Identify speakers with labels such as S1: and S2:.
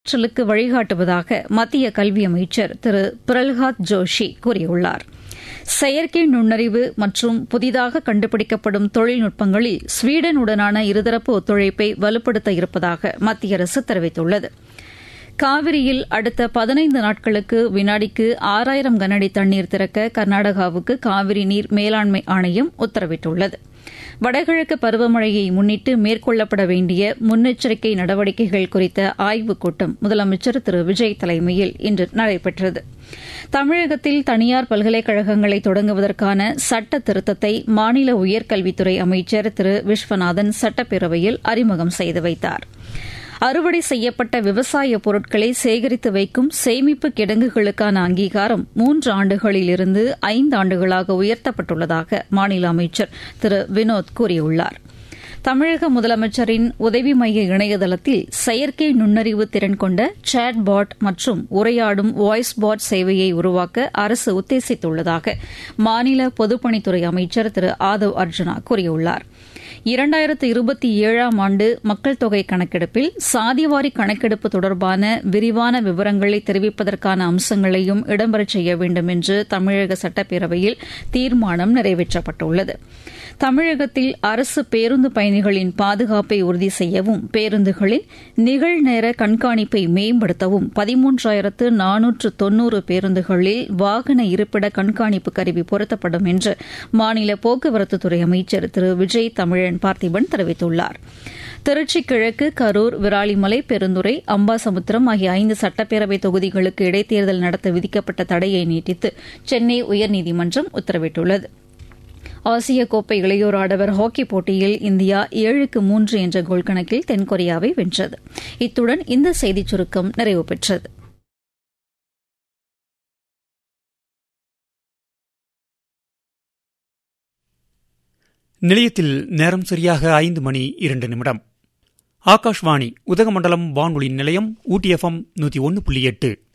S1: அறிவாற்றலுக்கு வழிகாட்டுவதாக மத்திய கல்வி அமைச்சர் திரு பிரல்ஹாத் ஜோஷி கூறியுள்ளார். செயற்கை நுண்ணறிவு மற்றும் புதிதாக கண்டுபிடிக்கப்படும் தொழில்நுட்பங்களில் ஸ்வீடனுடனான இருதரப்பு ஒத்துழைப்பை வலுப்படுத்த இருப்பதாக மத்திய அரசு தெரிவித்துள்ளது. காவிரியில் அடுத்த 15 நாட்களுக்கு வினாடிக்கு 6000 கனஅடி தண்ணீர் திறக்க கர்நாடகாவுக்கு காவிரி நீர் மேலாண்மை ஆணையம் உத்தரவிட்டுள்ளது. வடகிழக்கு பருவமழையை முன்னிட்டு மேற்கொள்ளப்பட வேண்டிய முன்னெச்சரிக்கை நடவடிக்கைகள் குறித்த ஆய்வுக் கூட்டம் முதலமைச்சர் திரு விஜய் தலைமையில் இன்று நடைபெற்றது. தமிழகத்தில் தனியார் பல்கலைக்கழகங்களை தொடங்குவதற்கான சட்ட திருத்தத்தை மாநில உயர்கல்வித்துறை அமைச்சர் திரு விஸ்வநாதன் சட்டப்பேரவையில் அறிமுகம் செய்து வைத்தார். அறுவடை செய்யப்பட்ட விவசாய பொருட்களை சேகரித்து வைக்கும் சேமிப்பு கிடங்குகளுக்கான அங்கீகாரம் 3 ஆண்டுகளிலிருந்து 5 ஆண்டுகளாக உயர்த்தப்பட்டுள்ளதாக மாநில அமைச்சர் திரு வினோத் கூறியுள்ளார். தமிழக முதலமைச்சரின் உதவி மைய இணையதளத்தில் செயற்கை நுண்ணறிவு திறன் கொண்ட சாட் பாட் மற்றும் உரையாடும் வாய்ஸ் பாட் சேவையை உருவாக்க அரசு உத்தேசித்துள்ளதாக மாநில பொதுப்பணித்துறை அமைச்சர் திரு ஆதவ் அர்ஜுனா கூறியுள்ளார். 2027ஆம் ஆண்டு மக்கள் தொகை கணக்கெடுப்பில் சாதிவாரி கணக்கெடுப்பு தொடர்பான விரிவான விவரங்களை தெரிவிப்பதற்கான அம்சங்களையும் இடம்பெறச் செய்ய வேண்டும் என்று தமிழக சட்டப்பேரவையில் தீர்மானம் நிறைவேற்றப்பட்டுள்ளது. தமிழகத்தில் அரசு பேருந்து பயணிகளின் பாதுகாப்பை உறுதி செய்யவும் பேருந்துகளின் நிகழ்நேர கண்காணிப்பை மேம்படுத்தவும் 13,490 பேருந்துகளில் வாகன இருப்பிட கண்காணிப்பு கருவி பொருத்தப்படும் என்று மாநில போக்குவரத்துத்துறை அமைச்சர் திரு விஜய் தமிழன் பார்த்திபன் தெரிவித்துள்ளார். திருச்சி கிழக்கு, கரூர், விராலிமலை, பெருந்துறை, அம்பாசமுத்திரம் ஆகிய 5 சட்டப்பேரவை தொகுதிகளுக்கு இடைத்தேர்தல் நடத்த விதிக்கப்பட்ட தடையை நீட்டித்து சென்னை உயர்நீதிமன்றம் உத்தரவிட்டுள்ளது. ஆசிய கோப்பை இளையோர் ஆடவர் ஹாக்கி போட்டியில் இந்தியா 7-3 என்ற கோல் கணக்கில் தென்கொரியாவை வென்றது. இத்துடன் இந்த செய்திச் சுருக்கம் நிறைவு பெற்றது.
S2: நிலையத்தில் நேரம் சரியாக 5:02. ஆகாஷ்வாணி உதகமண்டலம் வானொலி நிலையம் ஊட்டி FM 101.8.